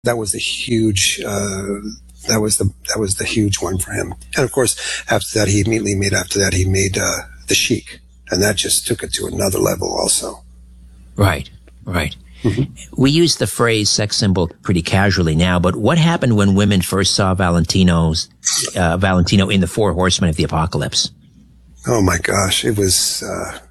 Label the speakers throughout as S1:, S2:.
S1: that was the huge, that was the huge one for him. And of course, after that, he made The Sheik, and that just took it to another level also.
S2: Right, right.
S1: Mm-hmm.
S2: We use the phrase sex symbol pretty casually now, but what happened when women first saw Valentino in The Four Horsemen of the Apocalypse?
S1: Oh my gosh, it was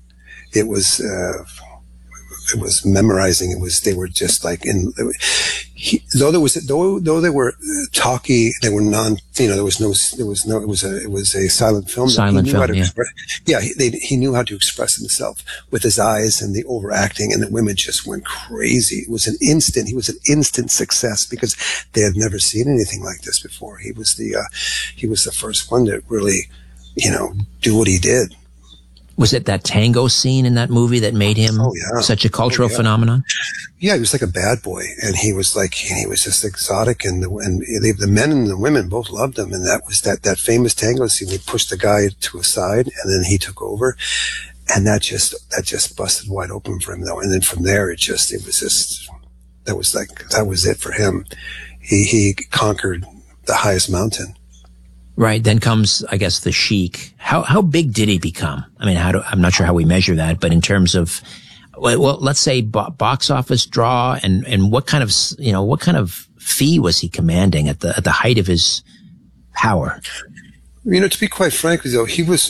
S1: memorizing. They were just like though they were talky, they were there was no, it was a silent film.
S2: Silent film, yeah.
S1: He knew how to express himself with his eyes and the overacting, and the women just went crazy. He was an instant success because they had never seen anything like this before. He was the first one to really, do what he did.
S2: Was it that tango scene in that movie that made him such a cultural phenomenon?
S1: Yeah, he was like a bad boy, and he was just exotic, and the men and the women both loved him. And that was that famous tango scene. He pushed the guy to a side, and then he took over, and that just busted wide open for him, though. And then from there, that was it for him. He conquered the highest mountain.
S2: Right. Then comes, I guess, The Sheik. How big did he become? I mean, I'm not sure how we measure that, but in terms of, well, let's say box office draw and what kind of fee was he commanding at the height of his power?
S1: To be quite frank with you, he was,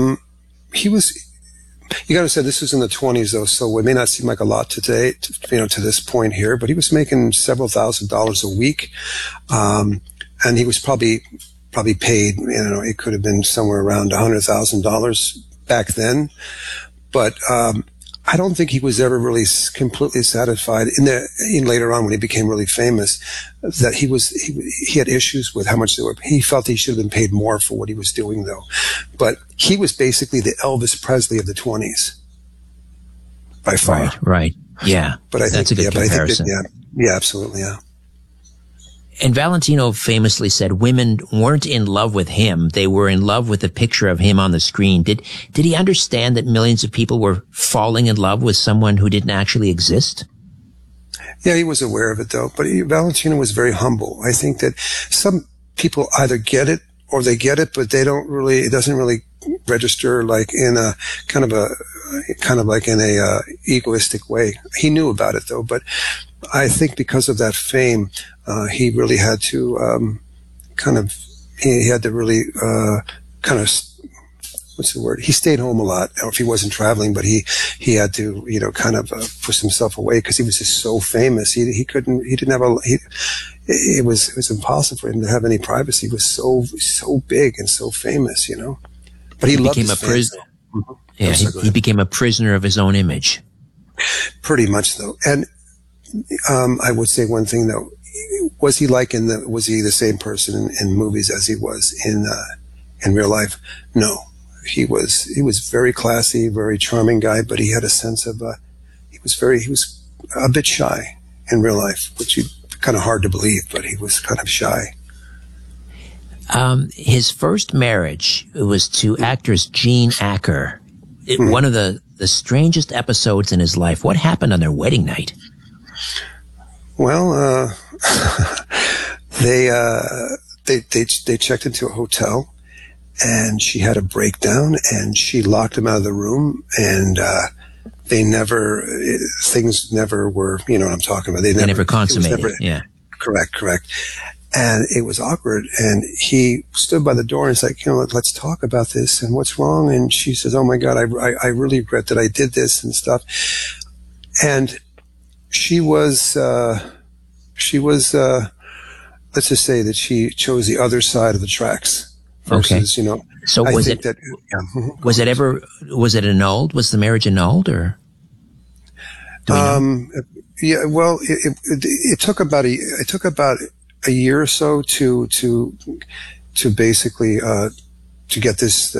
S1: you got to say this was in the 20s though, so it may not seem like a lot today, to this point here, but he was making several $1,000s a week. And he was probably paid, it could have been somewhere around $100,000 back then. But, I don't think he was ever really completely satisfied later on when he became really famous, that he had issues with how much they were. He felt he should have been paid more for what he was doing though. But he was basically the Elvis Presley of the 20s. By far.
S2: Right. Yeah.
S1: But I think
S2: that's a good comparison.
S1: Yeah, absolutely. Yeah.
S2: And Valentino famously said women weren't in love with him. They were in love with the picture of him on the screen. Did he understand that millions of people were falling in love with someone who didn't actually exist?
S1: Yeah, he was aware of it though. But Valentino was very humble. I think that some people either get it or they get it, but it doesn't really register like in a kind of like in a egoistic way. He knew about it though, but I think because of that fame, he really had to he had to really what's the word? He stayed home a lot, or if he wasn't traveling, but he had to push himself away because he was just so famous. It was impossible for him to have any privacy. He was so big and so famous, But he loved
S2: became a prisoner. Yeah, he became a prisoner of his own image.
S1: Pretty much, though. And I would say one thing though: was he the same person in movies as he was in real life? No, he was very classy, very charming guy, but he had a sense of he was a bit shy in real life, which is kind of hard to believe, but he was kind of shy.
S2: His first marriage was to actress Jean Acker. One of the strangest episodes in his life. What happened on their wedding night?
S1: Well, they checked into a hotel, and she had a breakdown, and she locked him out of the room, and things never were, you know what I'm talking about. They
S2: never consummated. Yeah.
S1: Correct. And it was awkward. And he stood by the door and he's like, let's talk about this and what's wrong. And she says, oh my God, I really regret that I did this and stuff. And she was, let's just say that she chose the other side of the tracks versus,
S2: So was it annulled? Was the marriage annulled or?
S1: Yeah, well, it took about a year or so to basically, to get this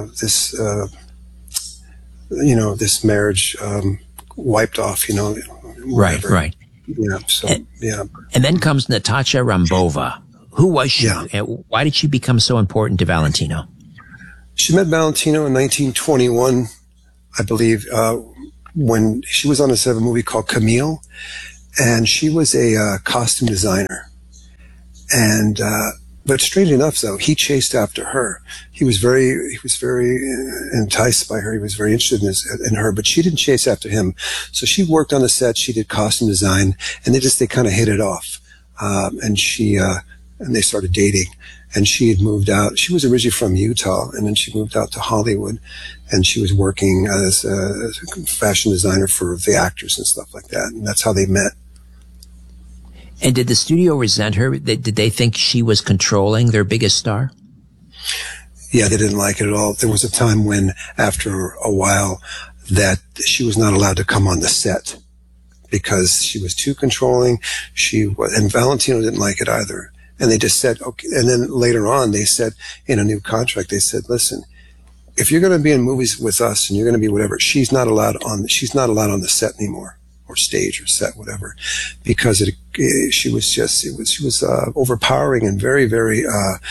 S1: marriage, wiped off, whatever.
S2: Right.
S1: Yeah. So, yeah.
S2: And then comes Natasha Rambova. Who was she?
S1: Yeah.
S2: And why did she become so important to Valentino?
S1: She met Valentino in 1921, I believe, when she was on a movie called Camille. and she was a costume designer. And but strangely enough, though, he chased after her. He was very enticed by her. He was very interested in her, but she didn't chase after him. So she worked on the set. She did costume design, and they kind of hit it off. And they started dating. And she had moved out. She was originally from Utah, and then she moved out to Hollywood, and she was working as a fashion designer for the actors and stuff like that. And that's how they met.
S2: And did the studio resent her? Did they think she was controlling their biggest star?
S1: Yeah, they didn't like it at all. There was a time when, after a while, that she was not allowed to come on the set because she was too controlling. And Valentino didn't like it either. And they just said, okay. And then later on, they said in a new contract, they said, listen, if you're going to be in movies with us and you're going to be whatever, she's not allowed on the set anymore, or stage or set, whatever, because she was overpowering and very, very,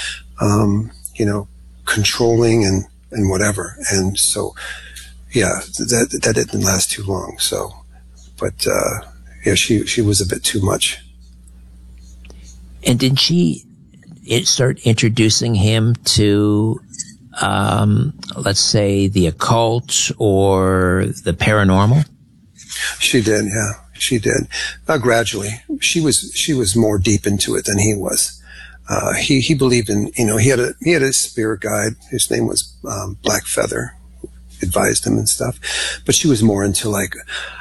S1: controlling and whatever. And so, yeah, that didn't last too long. So, but, she was a bit too much.
S2: And did she start introducing him to, let's say, the occult or the paranormal?
S1: She did, yeah. She did. Gradually. She was more deep into it than he was. He believed in, he had a spirit guide. His name was Black Feather, who advised him and stuff. But she was more into like,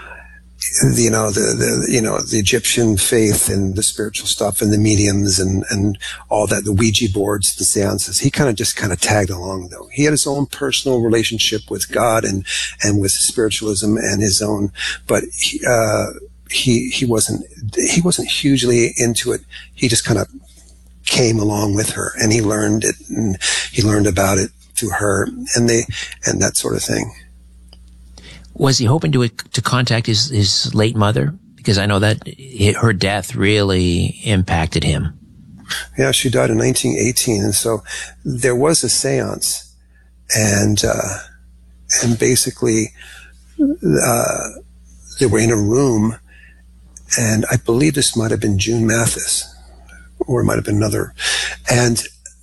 S1: the Egyptian faith and the spiritual stuff and the mediums and all that, the Ouija boards, the seances. He kind of tagged along though. He had his own personal relationship with God and with spiritualism and his own, but he wasn't hugely into it. He just kind of came along with her, and he learned it, and he learned about it through her and that sort of thing.
S2: Was he hoping to contact his late mother? Because I know that her death really impacted him.
S1: Yeah, she died in 1918, and so there was a seance, and basically they were in a room, and I believe this might have been June Mathis, or it might have been another, and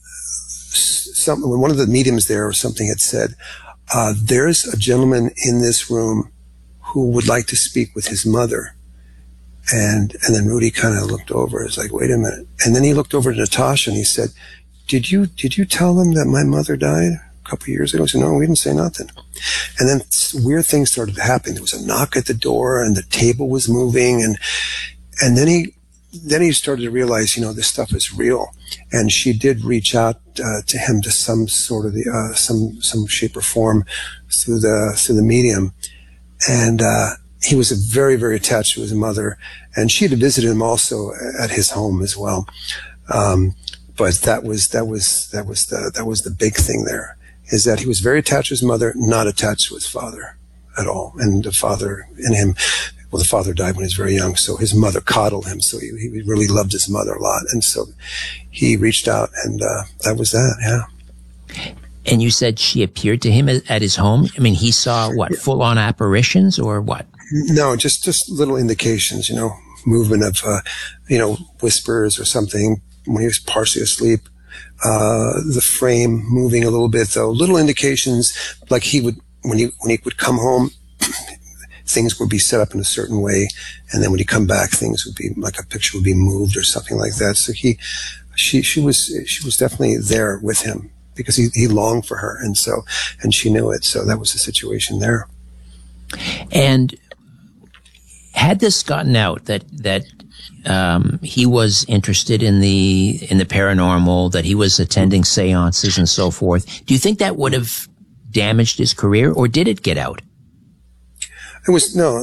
S1: one of the mediums there or something had said, there's a gentleman in this room who would like to speak with his mother. And then Rudy kind of looked over. It's like, wait a minute. And then he looked over to Natasha and he said, did you tell them that my mother died a couple of years ago? He said, no, we didn't say nothing. And then weird things started happening. There was a knock at the door and the table was moving. And then he started to realize, this stuff is real. And she did reach out to him to some sort of some shape or form through the medium. And he was very, very attached to his mother, and she had visited him also at his home as well. But that was the big thing there, is that he was very attached to his mother, not attached to his father at all. And the father in him, well, the father died when he was very young, so his mother coddled him. So he really loved his mother a lot, and so he reached out, and that was that. Yeah.
S2: And you said she appeared to him at his home. I mean, he saw what, full-on apparitions or what?
S1: No, just little indications. Movement of whispers or something when he was partially asleep. The frame moving a little bit, though. Little indications, like he would when he would come home. Things would be set up in a certain way, and then when he come back, things would be like a picture would be moved or something like that. So she was definitely there with him because he longed for her, and she knew it. So that was the situation there.
S2: And had this gotten out that he was interested in the paranormal, that he was attending seances and so forth, do you think that would have damaged his career, or did it get out?
S1: The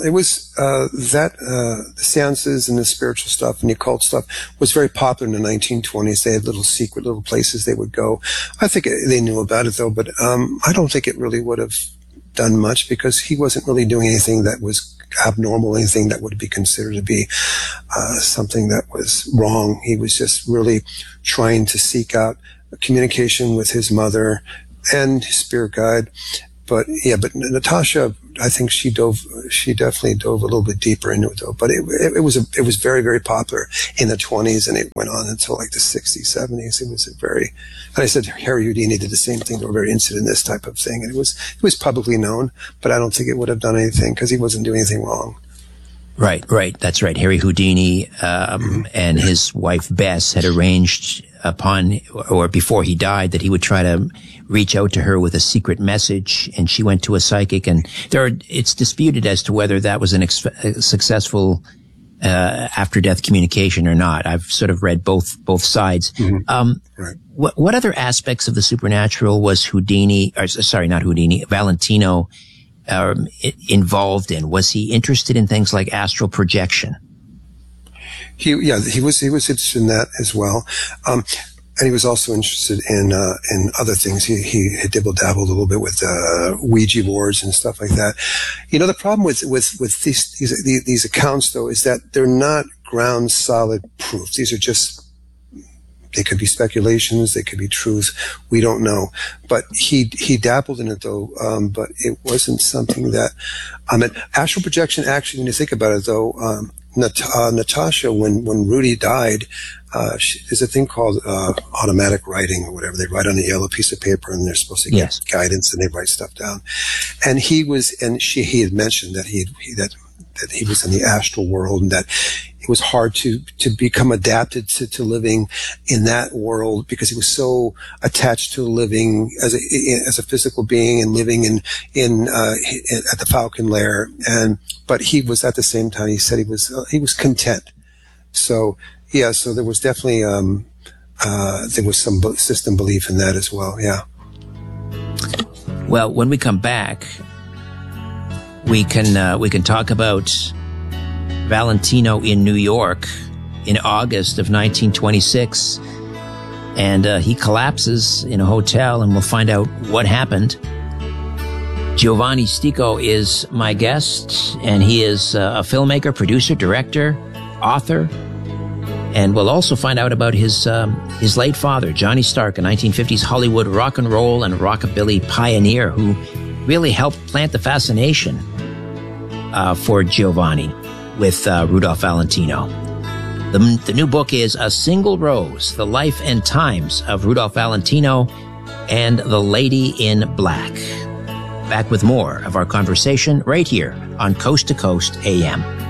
S1: seances and the spiritual stuff and the occult stuff was very popular in the 1920s. They had secret little places they would go. I think they knew about it though, but I don't think it really would have done much because he wasn't really doing anything that was abnormal, anything that would be considered to be something that was wrong. He was just really trying to seek out a communication with his mother and his spirit guide, but Natasha, I think she definitely dove a little bit deeper into it though. But it was very, very popular in the 20s, and it went on until like the 60s, 70s. It was and I said Harry Houdini did the same thing. They were very interested in this type of thing, and it was publicly known, but I don't think it would have done anything because he wasn't doing anything wrong.
S2: Right. That's right. Harry Houdini and his wife Bess had arranged before he died that he would try to reach out to her with a secret message, and she went to a psychic. And it's disputed as to whether that was a successful after-death communication or not. I've sort of read both sides. Mm-hmm. Right. What other aspects of the supernatural was Valentino involved in? Was he interested in things like astral projection?
S1: He was interested in that as well. And he was also interested in other things. He had dabbled a little bit with Ouija boards and stuff like that. The problem with these accounts though is that they're not ground solid proofs. These are just, they could be speculations, they could be truths. We don't know. But he dabbled in it though, but it wasn't something that, astral projection, actually, when you think about it though, Natasha, when Rudy died, there's a thing called automatic writing or whatever. They write on a yellow piece of paper and they're supposed to get guidance, and they write stuff down. And he had mentioned that that he was in the astral world, and that it was hard to become adapted to living in that world because he was so attached to living as a physical being and living in at the Falcon Lair. But he was, at the same time, he said he was content. So yeah, so there was definitely there was some system belief in that as well. Yeah.
S2: Well, when we come back, we can talk about Valentino in New York in August of 1926, and he collapses in a hotel, and we'll find out what happened. Giovanni Stico is my guest, and he is a filmmaker, producer, director, author, and we'll also find out about his late father, Johnny Stark, a 1950s Hollywood rock and roll and rockabilly pioneer who really helped plant the fascination for Giovanni with Rudolph Valentino. The new book is A Single Rose, The Life and Times of Rudolph Valentino and the Lady in Black. Back with more of our conversation right here on Coast to Coast AM.